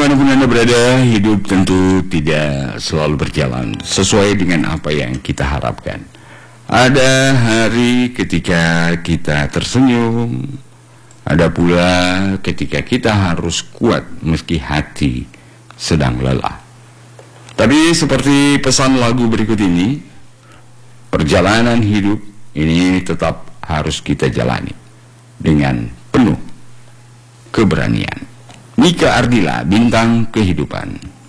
Dimanapun Anda berada, hidup tentu tidak selalu berjalan sesuai dengan apa yang kita harapkan. Ada hari ketika kita tersenyum, ada pula ketika kita harus kuat meski hati sedang lelah. Tapi seperti pesan lagu berikut ini, perjalanan hidup ini tetap harus kita jalani dengan penuh keberanian. Nika Ardila, Bintang Kehidupan.